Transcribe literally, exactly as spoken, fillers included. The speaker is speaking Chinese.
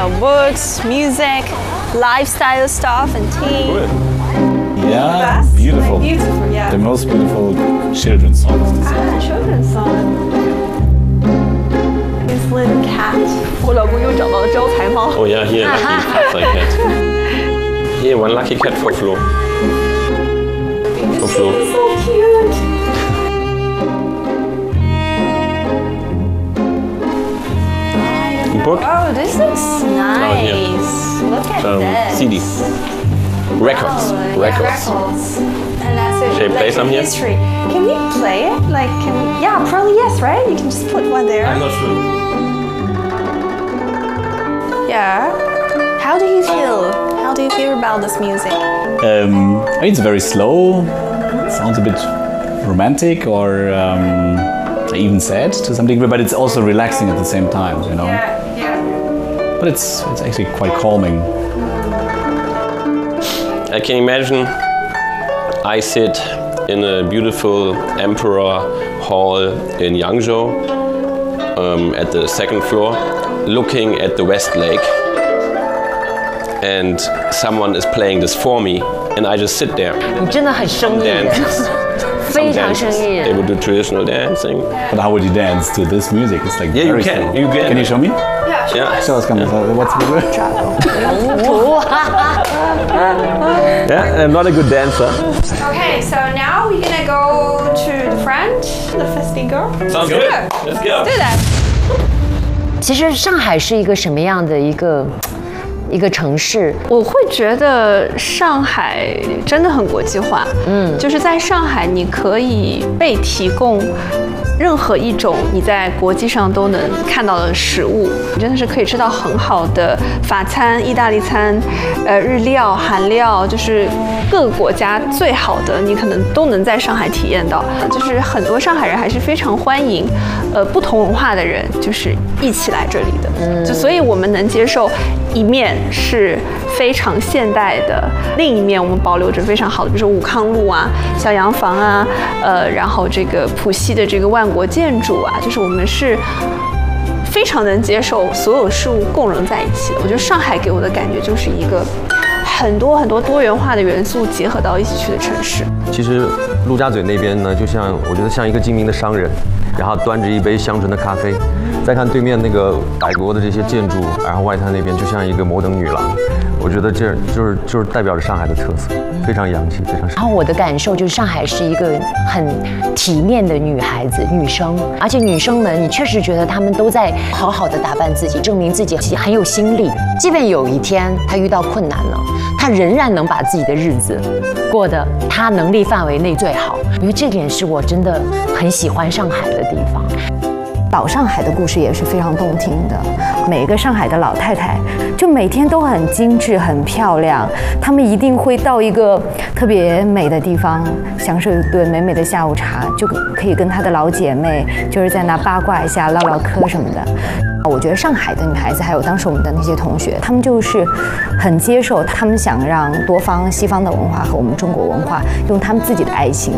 So books, music, lifestyle stuff, and tea. Good. Yeah, That's beautiful. Like beautiful, yeah. The most beautiful children's songs. Ah, children's song. This little cat. 我老公又找到了招财猫。 Oh yeah, here lucky cats I cat. Here one lucky cat for Flo. For Flo. So cute. Book. Oh, this looks nice. Look at Um, this. C D. Records. Oh, yeah, Records. records. And that's it. Shall I play like some here? history. Can we play it? Like, can we? Yeah, probably yes, right? You can just put one there. I'm not sure. Yeah. How do you feel? How do you feel about this music? Um, I mean, it's very slow. Sounds a bit romantic or um, even sad to some degree, but it's also relaxing at the same time, you know. yeah. But it's it's actually quite calming. I can imagine I sit in a beautiful Emperor Hall in Yangzhou um, at the second floor, looking at the West Lake, and someone is playing this for me, and I just sit there. 你真的很生硬， Dances. 非常生 Dances. 硬。 They would do traditional dancing. But how would you dance to this music? It's like Yeah, you very can. slow. You can. Can you show me? Yeah. Show us, come on. What's the 龙图， Yeah, I'm not a good dancer. Okay, so now we're gonna go to the front, the festive girl. Sounds good. Let's go. Do that. 其实上海是一个什么样的一个一个城市？ 我会觉得上海真的很国际化，嗯，就是在上海你可以被提供任何一种你在国际上都能看到的食物，你真的是可以吃到很好的法餐、意大利餐，呃，日料、韩料，就是各个国家最好的，你可能都能在上海体验到。就是很多上海人还是非常欢迎，呃，不同文化的人，就是一起来这里的。嗯，就所以我们能接受一面是非常现代的，另一面我们保留着非常好的，比如说武康路啊、小洋房啊，呃，然后这个浦西的这个万国建筑啊，就是我们是非常能接受所有事物共融在一起的。我觉得上海给我的感觉就是一个很多很多多元化的元素结合到一起去的城市。 其实陆家嘴那边呢，就像我觉得像一个精明的商人，然后端着一杯香醇的咖啡，再看对面那个百国的这些建筑，然后外滩那边就像一个摩登女郎。我觉得这就是就是代表着上海的特色，非常洋气，非常。 然后我的感受就是上海是一个很体面的女孩子、女生，而且女生们，你确实觉得她们都在好好的打扮自己，证明自己很有心力。即便有一天她遇到困难了，她仍然能把自己的日子过得她能力范围内最好。因为这点是我真的很喜欢上海的地方。 老上海的故事也是非常动听的，每个上海的老太太就每天都很精致、很漂亮，她们一定会到一个特别美的地方，享受一顿美美的下午茶，就可以跟她的老姐妹就是在那八卦一下、唠唠嗑什么的。我觉得上海的女孩子，还有当时我们的那些同学，她们就是很接受，她们想让多方西方的文化和我们中国文化用她们自己的爱情